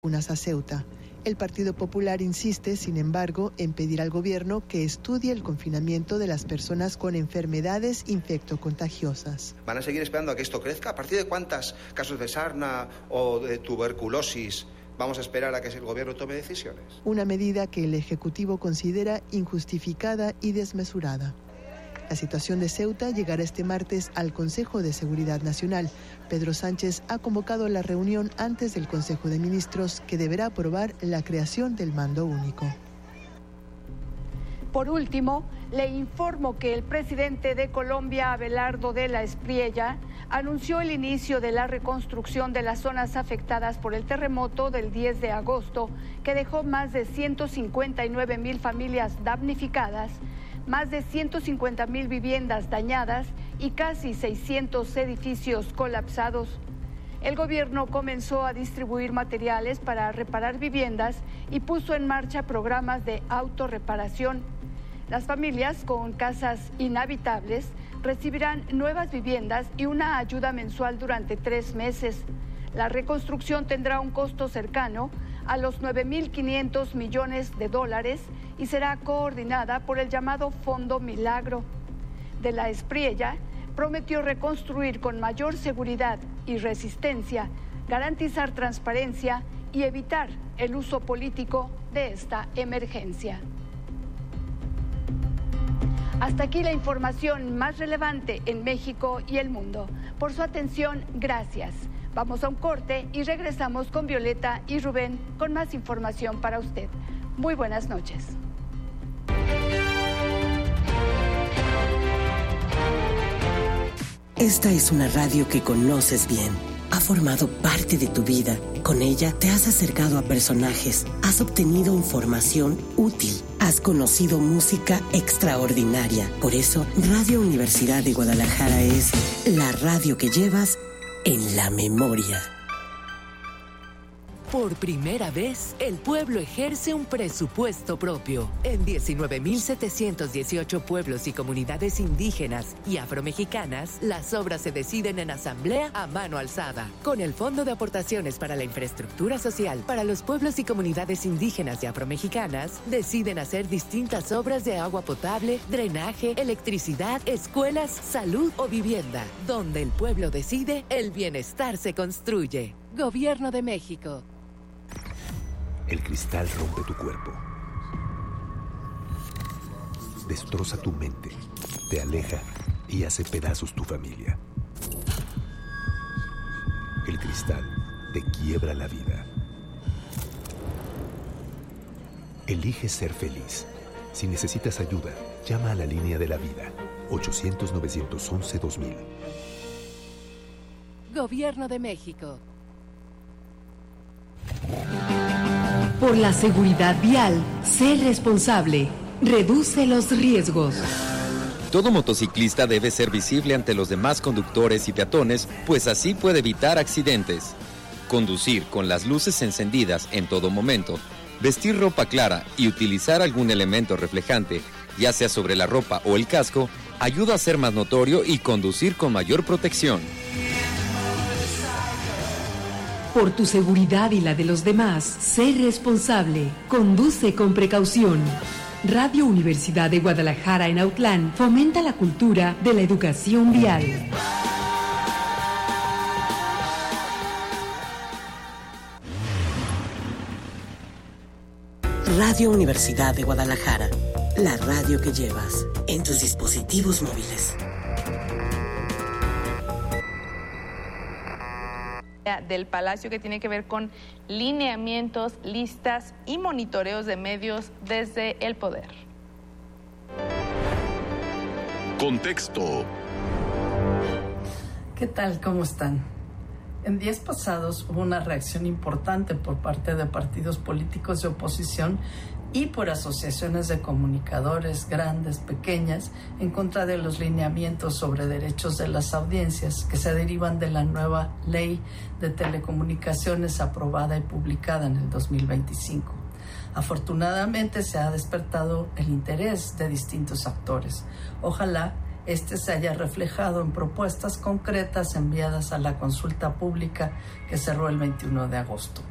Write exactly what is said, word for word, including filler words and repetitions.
a Ceuta. El Partido Popular insiste, sin embargo, en pedir al gobierno que estudie el confinamiento de las personas con enfermedades infectocontagiosas. ¿Van a seguir esperando a que esto crezca? ¿A partir de cuántos casos de sarna o de tuberculosis vamos a esperar a que el gobierno tome decisiones? Una medida que el Ejecutivo considera injustificada y desmesurada. La situación de Ceuta llegará este martes al Consejo de Seguridad Nacional. Pedro Sánchez ha convocado la reunión antes del Consejo de Ministros, que deberá aprobar la creación del mando único. Por último, le informo que el presidente de Colombia, Abelardo de la Espriella, anunció el inicio de la reconstrucción de las zonas afectadas por el terremoto del diez de agosto, que dejó más de ciento cincuenta y nueve mil familias damnificadas, más de ciento cincuenta mil viviendas dañadas y casi seiscientos edificios colapsados. El gobierno comenzó a distribuir materiales para reparar viviendas y puso en marcha programas de autorreparación. Las familias con casas inhabitables recibirán nuevas viviendas y una ayuda mensual durante tres meses. La reconstrucción tendrá un costo cercano a los nueve mil quinientos millones de dólares y será coordinada por el llamado Fondo Milagro. De la Espriella prometió reconstruir con mayor seguridad y resistencia, garantizar transparencia y evitar el uso político de esta emergencia. Hasta aquí la información más relevante en México y el mundo. Por su atención, gracias. Vamos a un corte y regresamos con Violeta y Rubén con más información para usted. Muy buenas noches. Esta es una radio que conoces bien. Ha formado parte de tu vida. Con ella te has acercado a personajes, has obtenido información útil, has conocido música extraordinaria. Por eso, Radio Universidad de Guadalajara es la radio que llevas en la memoria. Por primera vez, el pueblo ejerce un presupuesto propio. En diecinueve mil setecientos dieciocho pueblos y comunidades indígenas y afromexicanas, las obras se deciden en asamblea a mano alzada. Con el Fondo de Aportaciones para la Infraestructura Social para los pueblos y comunidades indígenas y afromexicanas, deciden hacer distintas obras de agua potable, drenaje, electricidad, escuelas, salud o vivienda. Donde el pueblo decide, el bienestar se construye. Gobierno de México. El cristal rompe tu cuerpo, destroza tu mente, te aleja y hace pedazos tu familia. El cristal te quiebra la vida. Elige ser feliz. Si necesitas ayuda, llama a la línea de la vida, ochocientos, novecientos once, dos mil. Gobierno de México. Por la seguridad vial, sé responsable. Reduce los riesgos. Todo motociclista debe ser visible ante los demás conductores y peatones, pues así puede evitar accidentes. Conducir con las luces encendidas en todo momento, vestir ropa clara y utilizar algún elemento reflejante, ya sea sobre la ropa o el casco, ayuda a ser más notorio y conducir con mayor protección. Por tu seguridad y la de los demás, sé responsable. Conduce con precaución. Radio Universidad de Guadalajara en Autlán fomenta la cultura de la educación vial. Radio Universidad de Guadalajara, la radio que llevas en tus dispositivos móviles. Del Palacio, que tiene que ver con lineamientos, listas y monitoreos de medios desde el poder. Contexto. ¿Qué tal? ¿Cómo están? En días pasados hubo una reacción importante por parte de partidos políticos de oposición y por asociaciones de comunicadores grandes, pequeñas, en contra de los lineamientos sobre derechos de las audiencias que se derivan de la nueva ley de telecomunicaciones aprobada y publicada en el dos mil veinticinco. Afortunadamente se ha despertado el interés de distintos actores. Ojalá este se haya reflejado en propuestas concretas enviadas a la consulta pública que cerró el veintiuno de agosto.